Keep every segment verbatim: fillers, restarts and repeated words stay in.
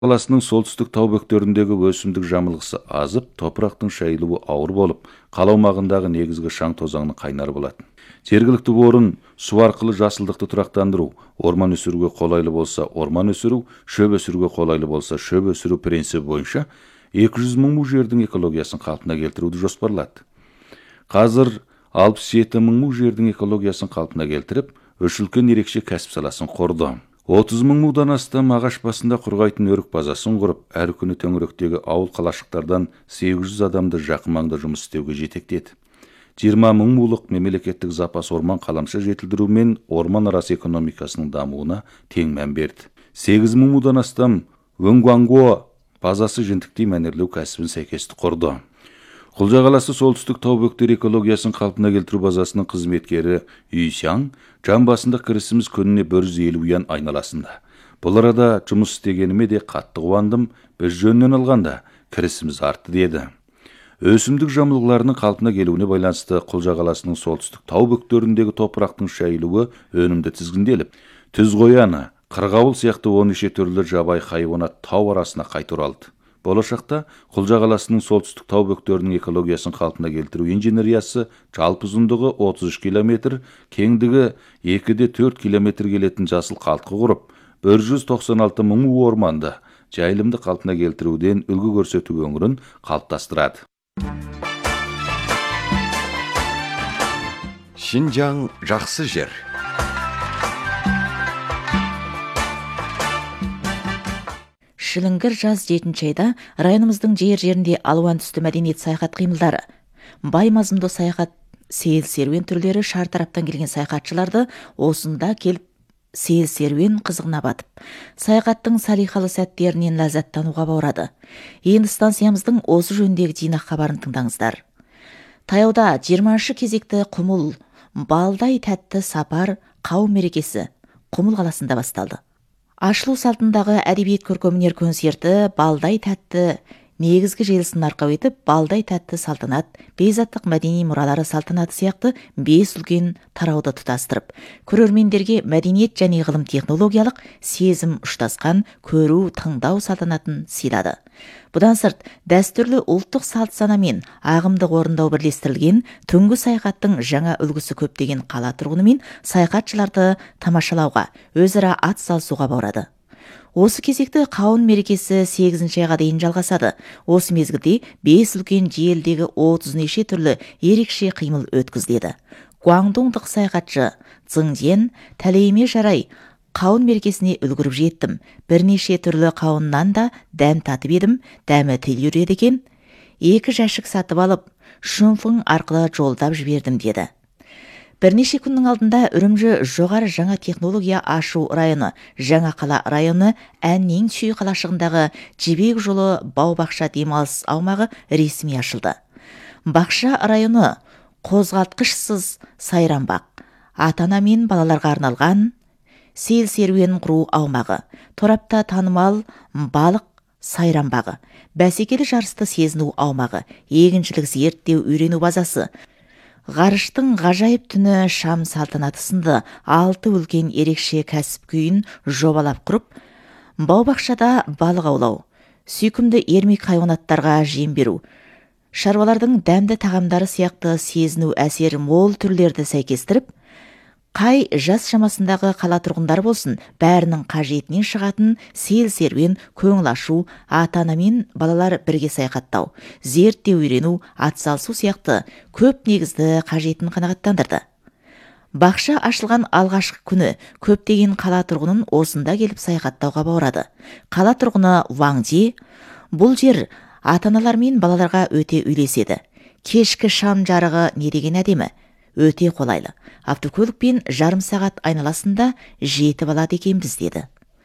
Қаласының солтүстік тау бөктеріндегі өсімдік жамылғысы азып, топырақтың шайылуы ауыр болып, қала аумағындағы негізгі шаң тозаңның қайнары болатын. Жергілікті орын су арқылы жасылдықты тұрақтандыру, орман өсіруге қолайлы болса орман өсіру, шөп өсіруге қолайлы болса шөп өсіру принципі бойынша екі жүз мың му жердің экологиясын қалпына келтіруді жоспарлады. Қазір алпыс жеті мың му жердің экологиясын қалпына келтіріп, үш үлкен ерекше кәсіп саласын құрды. отыз мың мудан астам ағаш басында құрғайтын өрік базасын құрып, әр күні төңіректегі ауыл қалашықтардан сегіз жүз адамды жақын маңда жұмыс істеуге жетектеді. жиырма мың мулық мемлекеттік запас орман қаламша жетілдіру мен орман арасы экономикасының дамуына тең мән берді. сегіз мың мудан астам Өңгуанго базасы жентіктей мәнерлеу кәсібін сәйкесті құрды. Құлжа қаласы солтүстік тау бөктері экологиясын қалпына келтіру базасының қызметкері Үйсяң, жан басында кірісіміз күніне бір жүз елу ян айналасында. Бұл арада жұмыс істегеніме де қатты қуандым, біз жөнінен алғанда кірісіміз артты деді. Өсімдік жамылғыларының қалпына келуіне байланысты Құлжа қаласының солтүстік тау бөктеріндегі топырақтың шайылуы өнімді тізгінделіп, түз қояны, қырғауыл сияқты он неше түрлі жабайы хайуанат тау арасына қайта оралды. Болашақта Құлжа қаласының солтүстік тау бөктерінің экологиясын қалпына келтіру инженериясы жалпы ұзындығы отыз үш километр, кеңдігі екі де төрт километр келетін жасыл қалтқы құрып, бір жүз тоқсан алты мың му орманды жайылымды қалпына келтіруден үлгі көрсету өңірін қалыптастырады. Шинжаң жақсы жер. Шіліңгір жаз жетінші айда районымыздың жер-жерінде алуан түсті мәдениет саяхат қимылдары. Бай мазмұнды саяхат сейіл серуен түрлері шартараптан келген саяхатшыларды осында келіп сейіл серуен қызығына батып, саяхаттың салиқалы сәттерінен ләззаттануға баурады. Енді станциямыздың осы жөніндегі жинақ хабарын тыңдаңыздар. Таяуда жиырманыншы кезекті Құмыл балдай тәтті сапар қауым мерекесі Құмыл қаласында басталды. Ашылу салтындағы әдебиет көркемөнер концерті балдай тәтті негізгі желісін арқау етіп, балдай тәтті салтанат, бейзаттық мәдени мұралары салтанаты сияқты бес үлкен тарауды тұтастырып, көрермендерге мәдениет және ғылым технологиялық сезім ұштасқан көру, тыңдау салтанатын сыйлады. Бұдан сырт, дәстүрлі ұлттық салт санамен ағымдық орындау бірлестірілген түнгі саяхаттың жаңа үлгісі көптеген қала тұрғыны мен саяхатшыларды тамашалауға, өзара ат салысуға баурады. Осы кезекті қауын мерекесі сегізінші айға дейін жалғасады. Осы мезгілде бес үлкен желідегі отыз неше түрлі ерекше қимыл өткізіледі. Гуаңдоңдық саяхатшы Цзыңден тәлейіме жарай қауын мерекесіне үлгіріп жеттім. Бірнеше түрлі қауыннан да дәм татып едім, дәмі тіл үйреді екен. Екі жәшік сатып алып, шүмфың арқылы жолдап жібердім деді. Бірнеше күннің алдында Үрімжі жоғары жаңа технология ашу районы, жаңа қала районы әннен сүй қалашығындағы Жібек жолы бау-бақша демалыс аумағы ресми ашылды. Бақша районы қозғалтқышсыз сайранбақ, ата-ана мен балаларға арналған сейіл серуен құру аумағы, торапта танымал балық сайранбағы, бәсекелі жарысты сезіну аумағы, егіншілік зерттеу үйрену базасы, ғарыштың ғажайып түні шам салтанаты сынды алты үлкен ерекше кәсіп күйін жобалап құрып, бау-бақшада балық аулау, сүйкімді ермек хайуанаттарға жем беру, шаруалардың дәмді тағамдары сияқты сезіну әсері мол түрлерді сәйкестіріп, қай жас шамасындағы қала тұрғындар болсын, бәрінің қажетінен шығатын сейіл серуен, көңіл ашу, ата-ана мен балалар бірге саяхаттау, зерттеу үйрену, атсалысу сияқты көп негізді қажетін қанағаттандырды. Бақша ашылған алғашқы күні көптеген қала тұрғынын осында келіп саяхаттауға баурады. Қала тұрғыны Ваңди, бұл жер ата-аналар мен балаларға өте үйлеседі. Кешкі шам жарығы не деген әдемі, өте қолайлы. Автокөлікпен жарым сағат айналасында жетіп алады екенбіз деді.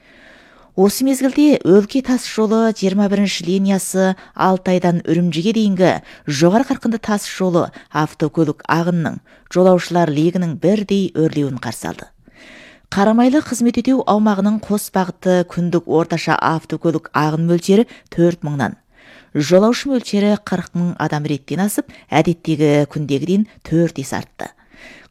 Осы мезгілде өлке тас жолы жиырма бірінші линиясы Алтайдан Үрімжіге дейінгі жоғары қарқынды тас жолы автокөлік ағынның, жолаушылар легінің бірдей өрлеуін қарсы алды. Қарамайлы қызмет ету аумағының қос бағыты күндік орташа автокөлік ағын мөлшері төрт мыңнан. Жолаушы мөлшері қырық мың адам реттен асып, әдеттегі күндегіден төрт есе артты.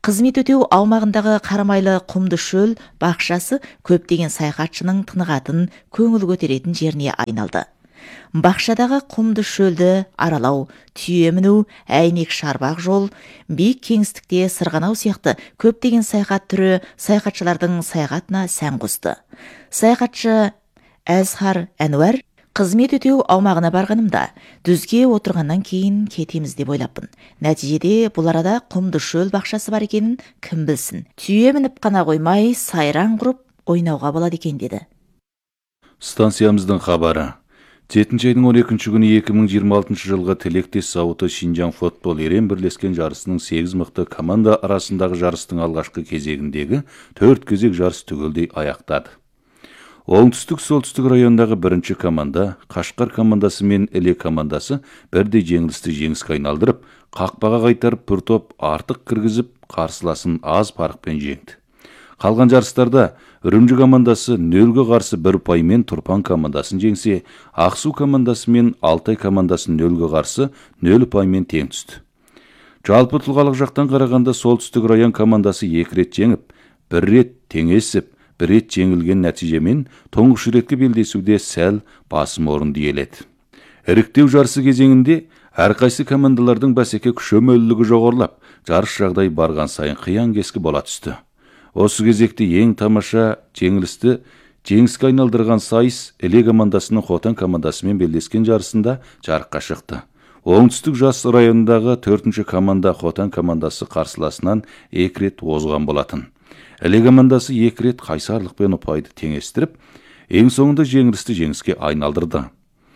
Қызмет өтеу аумағындағы Қарамайлы құмды шөл бақшасы көптеген саяхатшының тынығатын, көңіл көтеретін жеріне айналды. Бақшадағы құмды шөлді аралау, түйе міну, әйнек шарбақ жол, биік кеңістікте сырғанау сияқты көптеген саяхат түрі саяхатшылардың саяхатына сән қосты. Саяхатшы Әзхар Әнуар: қызмет өтеу аумағына барғанымда, дүзге отырғаннан кейін кетеміз деп ойлаппын. Нәтижеде бұл арада құмды шөл бақшасы бар екенін кім білсін. Түйе мініп қана қоймай, сайран құрып ойнауға болады екен деді. Станциямыздың хабары. жетінші айдың он екінші күні екі мың жиырма алтыншы жылғы тілектес зауыты Шинжаң футбол ерен бірлескен жарысының сегіз мықты команда арасындағы жарыстың алғашқы кезегіндегі төрт кезек жарыс түгелдей аяқтады. Оңтүстік-солтүстік райондағы бірінші команда, Қашқар командасы мен Іле командасы бірдей жеңілісті жеңіске айналдырып, қақпаға қайтарып бір топ артық кіргізіп, қарсыласын аз парықпен жеңді. Қалған жарыстарда Үрімжі командасы нөлге қарсы бір ұпаймен Тұрпан командасын жеңсе, Ақсу командасы мен Алтай командасы нөлге қарсы нөл ұпаймен тең түсті. Жалпы тұлғалық жақтан қарағанда солтүстік район командасы екі рет жеңіп, бір рет теңесіп, бір рет жеңілген нәтижемен тұңғыш ретке белдесуде сәл басым орынды иеледі. Іріктеу жарысы кезеңінде әрқайсы командалардың бәсеке күші-мөлілігі жоғарылап, жарыс жағдай барған сайын қиян-кескі бола түсті. Осы кезекте ең тамаша жеңілісті жеңіске айналдырған сайыс Іле командасының Хотан командасымен белдескен жарысында жарыққа шықты. Оңтүстік жас районындағы төртінші команда Хотан командасы қарсыласынан екі рет озған болатын. Іле командасы екі рет қайсарлықпен ұпайды теңестіріп, ең соңында жеңілісті жеңіске айналдырды.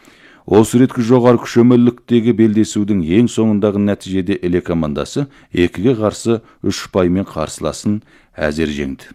Осы реткі жоғары күші-мөліліктегі белдесудің ең соңындағы нәтижеде Іле командасы екіге қарсы үш ұпаймен қарсыласын әзер жеңді.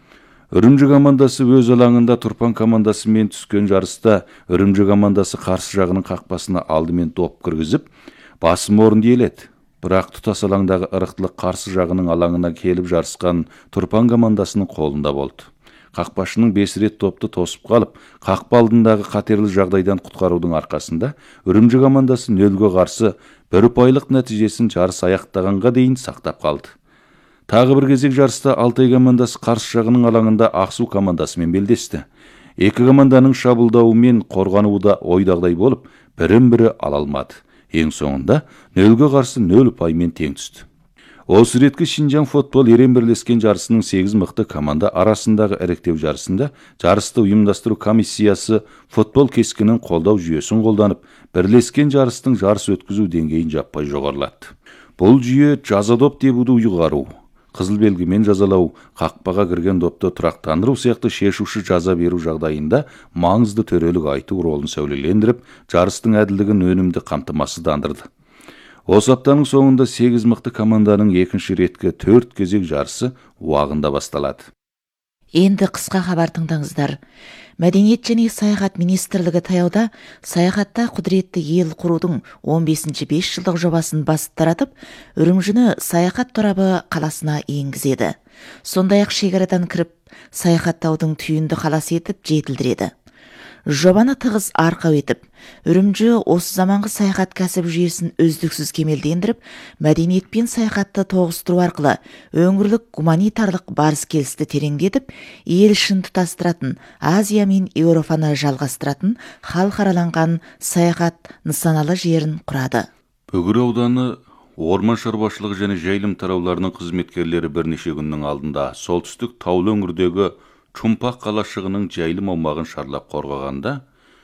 Үрімжі командасы өз алаңында Тұрпан командасымен түскен жарыста Үрімжі командасы қарсы жағының қақпасына алдымен доп кіргізіп, басым орынды иеледі. Бірақ тұтас алаңдағы ырықтылық қарсы жағының алаңына келіп жарысқан Тұрпан командасының қолында болды. Қақпашының бес рет топты тосып қалып, қақпа алдындағы қатерлі жағдайдан құтқарудың арқасында Үрімжі командасы нөлге қарсы бір ұпайлық нәтижесін жарыс аяқтағанға дейін сақтап қалды. Тағы бір кезек жарыста Алтай командасы қарсы жағының алаңында Ақсу командасымен белдесті. Екі команданың шабуылдауы мен қорғануы да ойдағыдай болып, бірін-бірі ала алмады. Ең соңында нөлге қарсы нөл ұпаймен тең түсті. Осы реткі Шинжаң футбол ерен бірлескен жарысының сегіз мықты команда арасындағы іріктеу жарысында жарысты ұйымдастыру комиссиясы футбол кескінін қолдау жүйесін қолданып, бірлескен жарыстың жарыс өткізу деңгейін жаппай жоғарылатты. Бұл жүйе жаза доп тебуді ұйғару, қызыл белгімен жазалау, қақпаға кірген допты тұрақтандыру сияқты шешуші жаза беру жағдайында маңызды төрелік айту ролын сәулелендіріп, жарыстың әділдігін өнімді қамтамасыздандырды. Осы аптаның соңында сегіз мықты команданың екінші реткі төрт кезек жарысы уағында басталады. Енді қысқа хабар тыңдаңыздар. Мәдениет және саяхат министрлігі таяуда саяхатта құдіретті ел құрудың он бесінші бес жылдық жобасын басып таратып, Үрімжіні саяхат торабы қаласына енгізеді. Сондай-ақ шекарадан кіріп, саяхаттаудың түйінді қаласы етіп жетілдіреді. Жобаны тығыз арқау етіп, Үрімжі осы заманғы саяхат кәсіп жүйесін үздіксіз кемелдендіріп, мәдениет пен саяхатты тоғыстыру арқылы өңірлік гуманитарлық барыс келісті тереңдетіп, ел ішін тұтастыратын, Азия мен Еуропаны жалғастыратын халықараланған саяхат нысаналы жерін құрады. Бөгір ауданы орман шаруашылығы және жайылым тарауларының қызметкерлері бірнеше күннің алдында солтүстік таулы өңірдегі Чумпақ қалашығының жайылым аумағын шарлап қорғағанда,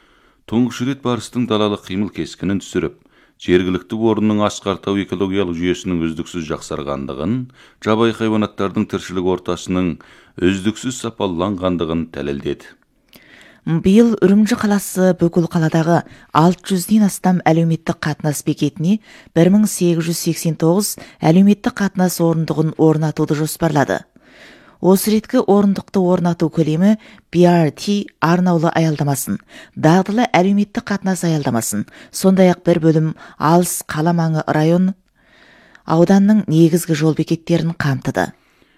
тұңғыш рет барыстың далалық қимыл кескінін түсіріп, жергілікті орынның асқартау экологиялық жүйесінің үздіксіз жақсарғандығын, жабайы хайуанаттардың тіршілік ортасының үздіксіз сапаланғандығын дәлелдеді. Биыл Үрімжі қаласы бүкіл қаладағы алты жүзден астам әлеуметтік қатынас бекетіне бір мың сегіз жүз сексен тоғыз әлеуметтік қатынас орындығын орнатуды жоспарлады. Осы реткі орындықты орнату көлемі би ар ти арнаулы аялдамасын, дағдылы әлеуметтік қатынас аялдамасын, сондай-ақ бір бөлім алыс қала маңы район ауданның негізгі жол бекеттерін қамтыды.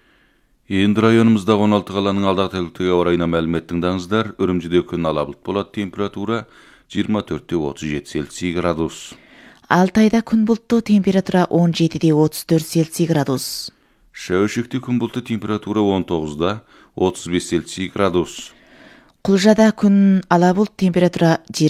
Енді районымызда он алты қаланың алдағы тәуліктегі орайына мәлімет тыңдаңыздар. Үрімжіде күн ала бұлтты болады, температура жиырма төртте отыз жеті Цельсий градус. Алтайда күн бұлтты, температура он жетіде отыз төрт Цельсий градус. Шәуешекте күн бұлты, температура он тоғызда отыз бес Цельсий градус. Құлжада күн ала бұлт, температура